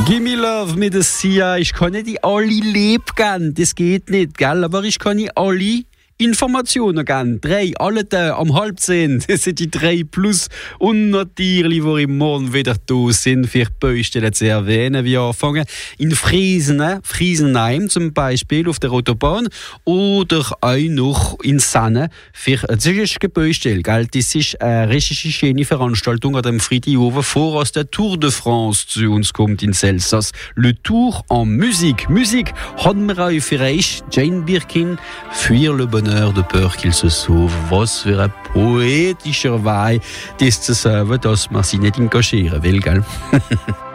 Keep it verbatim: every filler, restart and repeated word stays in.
Gimme Love mit der Sia. Ich kann nicht die alle lieb gern, das geht nicht, gell? Aber ich kann nicht alle Informationen gern. Drei, alle da am halb zehn. Das sind die drei plus und natürlich, die im Morgen wieder da sind, für die Baustellen zu erwähnen. Wir anfangen in Friesen, Friesenheim zum Beispiel auf der Autobahn oder auch noch in Sanne für eine Baustelle. Gell? Das ist eine richtig schöne Veranstaltung an dem Freitagabend, vor aus der Tour de France zu uns kommt in Elsass. Le Tour en Musik. Musik haben wir auch für euch. Jane Birkin, Fuir le Bonheur de peur qu'il se sauve. Was für ein poetischer Weih, das zu sagen, dass man sich nicht engagieren will, gell?